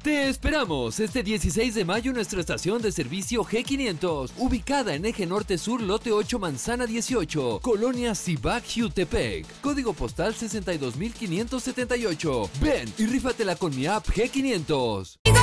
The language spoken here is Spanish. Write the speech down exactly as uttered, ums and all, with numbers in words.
Te esperamos este dieciséis de mayo en nuestra estación de servicio G quinientos, ubicada en Eje Norte Sur, Lote ocho, Manzana dieciocho, Colonia Cibac, Jutepec, código postal sesenta y dos mil quinientos setenta y ocho. Ven y rífatela con mi app G quinientos.